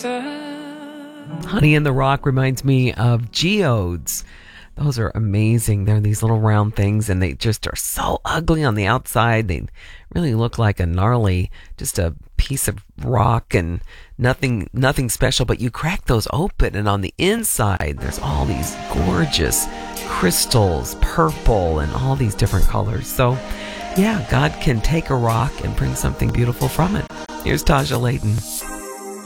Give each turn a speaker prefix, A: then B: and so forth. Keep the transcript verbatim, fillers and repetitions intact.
A: Honey in the Rock reminds me of geodes. Those are amazing. They're these little round things, and they just are so ugly on the outside. They really look like a gnarly, just a piece of rock and nothing nothing special. But you crack those open, and on the inside, there's all these gorgeous crystals, purple, and all these different colors. So, yeah, God can take a rock and bring something beautiful from it. Here's Taja Layton.